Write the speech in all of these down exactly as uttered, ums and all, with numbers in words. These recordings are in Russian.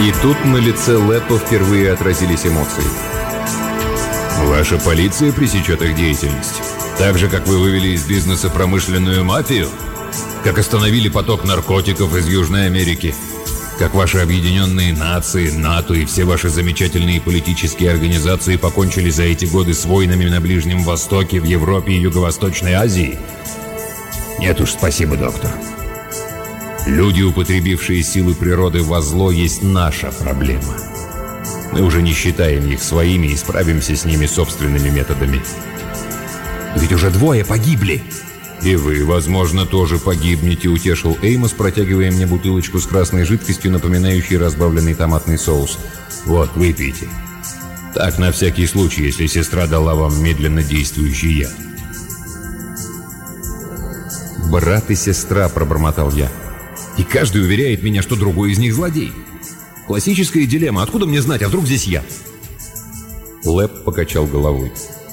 И тут на лице Лэппа впервые отразились эмоции. «Ваша полиция пресечет их деятельность? Так же, как вы вывели из бизнеса промышленную мафию? Как остановили поток наркотиков из Южной Америки? Как ваши объединенные нации, НАТО и все ваши замечательные политические организации покончили за эти годы с войнами на Ближнем Востоке, в Европе и Юго-Восточной Азии? Нет уж, спасибо, доктор. Люди, употребившие силы природы во зло, есть наша проблема. Мы уже не считаем их своими и справимся с ними собственными методами. Ведь уже двое погибли. И вы, возможно, тоже погибнете, утешил Эймос, протягивая мне бутылочку с красной жидкостью, напоминающей разбавленный томатный соус. Вот, выпейте. Так, на всякий случай, если сестра дала вам медленно действующий яд. «Брат и сестра», — пробормотал я. «И каждый уверяет меня, что другой из них злодей. Классическая дилемма. Откуда мне знать, а вдруг здесь я?» Лэп покачал головой.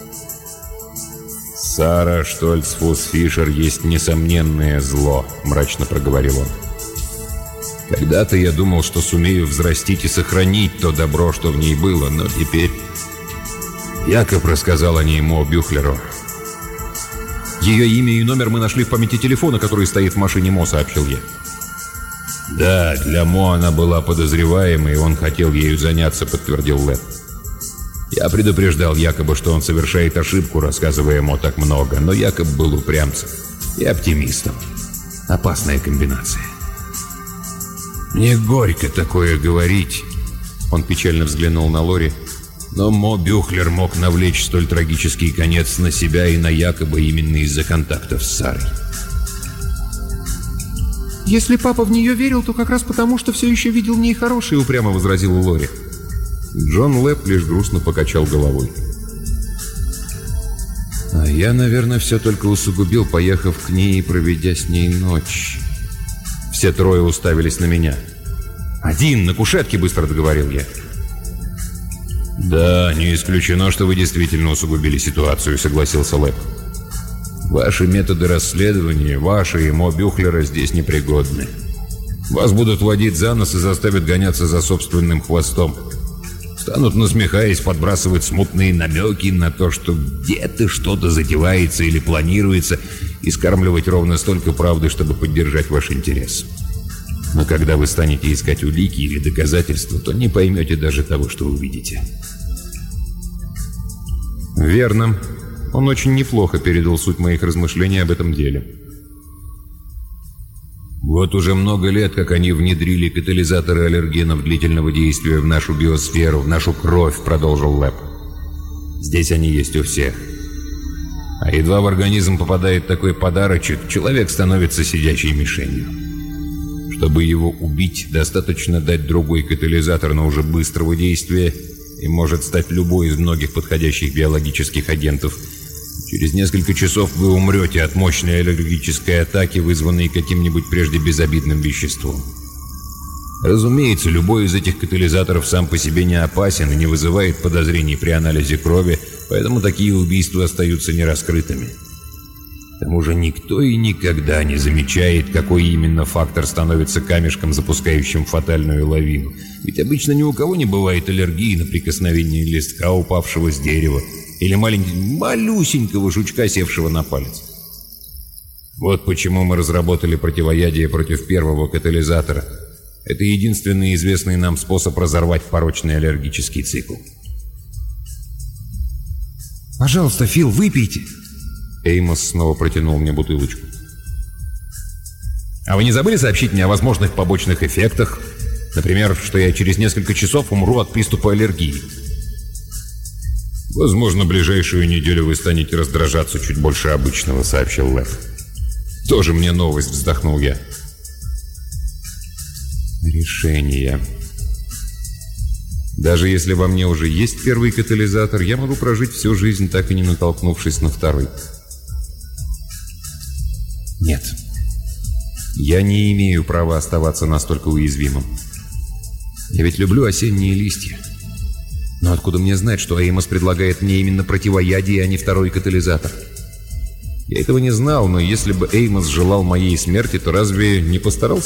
«Сара Штольцфус-Фишер есть несомненное зло», — мрачно проговорил он. «Когда-то я думал, что сумею взрастить и сохранить то добро, что в ней было, но теперь...» Якоб рассказал о ней Мо Бюхлеру. «Ее имя и номер мы нашли в памяти телефона, который стоит в машине Мо», — сообщил я. «Да, для Мо она была подозреваемой, и он хотел ею заняться», — подтвердил Лэп. «Я предупреждал Якоба, что он совершает ошибку, рассказывая Мо так много, но Якоб был упрямцем и оптимистом. Опасная комбинация. Мне горько такое говорить», — он печально взглянул на Лори, «но Мо Бюхлер мог навлечь столь трагический конец на себя и на Якоба именно из-за контактов с Сарой». «Если папа в нее верил, то как раз потому, что все еще видел в ней хорошее», — упрямо возразила Лори. Джон Лэп лишь грустно покачал головой. «А я, наверное, все только усугубил, поехав к ней и проведя с ней ночь». Все трое уставились на меня. «Один, на кушетке», — быстро договорил я. «Да, не исключено, что вы действительно усугубили ситуацию», — согласился Лэп. «Ваши методы расследования, ваши и Мо Бюхлера здесь непригодны. Вас будут водить за нос и заставят гоняться за собственным хвостом. Станут, насмехаясь, подбрасывать смутные намеки на то, что где-то что-то затевается или планируется, и скармливать ровно столько правды, чтобы поддержать ваш интерес. Но когда вы станете искать улики или доказательства, то не поймете даже того, что увидите». «Верно. Он очень неплохо передал суть моих размышлений об этом деле». «Вот уже много лет, как они внедрили катализаторы аллергенов длительного действия в нашу биосферу, в нашу кровь», — продолжил Лэп. «Здесь они есть у всех. А едва в организм попадает такой подарочек, человек становится сидячей мишенью. Чтобы его убить, достаточно дать другой катализатор, но уже быстрого действия, и может стать любой из многих подходящих биологических агентов. Через несколько часов вы умрете от мощной аллергической атаки, вызванной каким-нибудь прежде безобидным веществом. Разумеется, любой из этих катализаторов сам по себе не опасен и не вызывает подозрений при анализе крови, поэтому такие убийства остаются нераскрытыми. К тому же никто и никогда не замечает, какой именно фактор становится камешком, запускающим фатальную лавину. Ведь обычно ни у кого не бывает аллергии на прикосновение листка, упавшего с дерева, или маленького, малюсенького жучка, севшего на палец. Вот почему мы разработали противоядие против первого катализатора. Это единственный известный нам способ разорвать порочный аллергический цикл. «Пожалуйста, Фил, выпейте!» Эймос снова протянул мне бутылочку. «А вы не забыли сообщить мне о возможных побочных эффектах? Например, что я через несколько часов умру от приступа аллергии?» «Возможно, ближайшую неделю вы станете раздражаться чуть больше обычного», — сообщил Лэп. «Тоже мне новость», — вздохнул я. Решение. Даже если во мне уже есть первый катализатор, я могу прожить всю жизнь, так и не натолкнувшись на второй. Нет. Я не имею права оставаться настолько уязвимым. Я ведь люблю осенние листья. Но откуда мне знать, что Эймос предлагает мне именно противоядие, а не второй катализатор? Я этого не знал, но если бы Эймос желал моей смерти, то разве не постарался